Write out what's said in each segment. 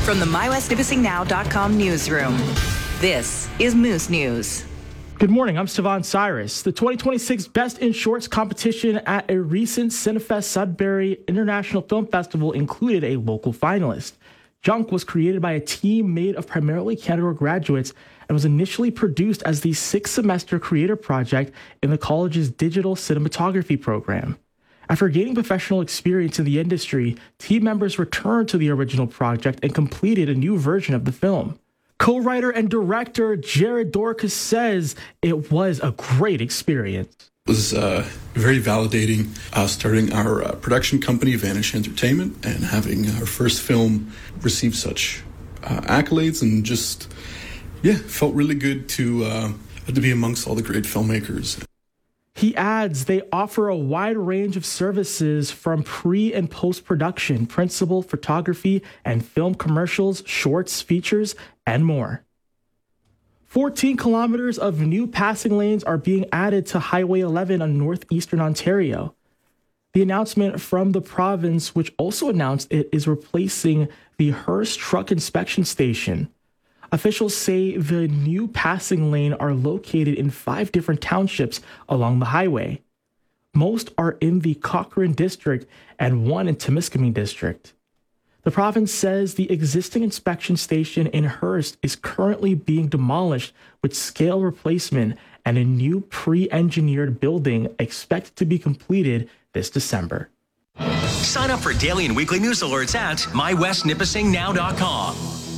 From the MyWestNipissingNow.com newsroom, this is Moose News. Good morning, I'm Stevan Cyrus. The 2026 Best in Shorts competition at a recent Cinefest Sudbury International Film Festival included a local finalist. Junk was created by a team made of primarily Canada graduates and was initially produced as the 6-semester creator project in the college's digital cinematography program. After gaining professional experience in the industry, team members returned to the original project and completed a new version of the film. Co-writer and director Jared Dorcas says it was a great experience. It was very validating starting our production company, Vanish Entertainment, and having our first film receive such accolades, and just, felt really good to be amongst all the great filmmakers. He adds they offer a wide range of services from pre- and post-production, principal photography, and film commercials, shorts, features, and more. 14 kilometers of new passing lanes are being added to Highway 11 on northeastern Ontario. The announcement from the province, which also announced it is replacing the Hearst Truck Inspection Station. Officials say the new passing lane are located in 5 different townships along the highway. Most are in the Cochrane District and 1 in Temiskaming District. The province says the existing inspection station in Hearst is currently being demolished with scale replacement and a new pre-engineered building expected to be completed this December. Sign up for daily and weekly news alerts at MyWestNipissingNow.com.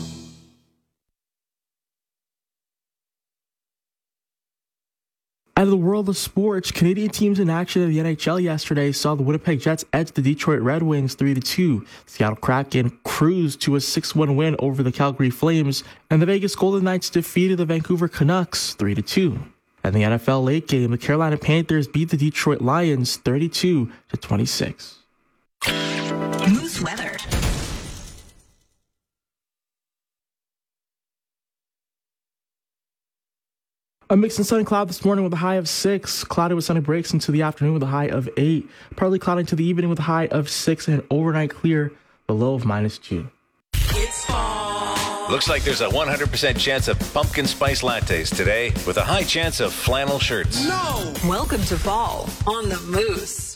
Out of the world of sports, Canadian teams in action in the NHL yesterday saw the Winnipeg Jets edge the Detroit Red Wings 3-2. Seattle Kraken cruised to a 6-1 win over the Calgary Flames, and the Vegas Golden Knights defeated the Vancouver Canucks 3-2. In the NFL late game, the Carolina Panthers beat the Detroit Lions 32-26. Moose weather. A mix and sunny cloud this morning with a high of 6. Cloudy with sunny breaks into the afternoon with a high of 8. Partly cloudy into the evening with a high of 6 and overnight clear, the low of -2. It's fall. Looks like there's a 100% chance of pumpkin spice lattes today with a high chance of flannel shirts. No! Welcome to fall on the Moose.